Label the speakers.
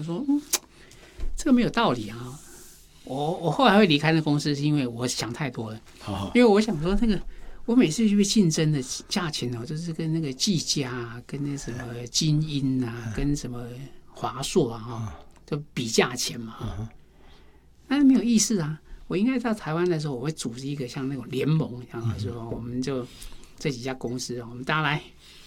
Speaker 1: 想说，这个没有道理啊。我后来会离开那公司，是因为我想太多了。因为我想说，我每次去竞争的价钱哦，就是跟那个技嘉啊，跟那什么精英啊，跟什么华硕啊，就比价钱嘛。那没有意思啊。我应该到台湾的时候，我会组织一个像那种联盟一样，说我们就这几家公司，我们大家来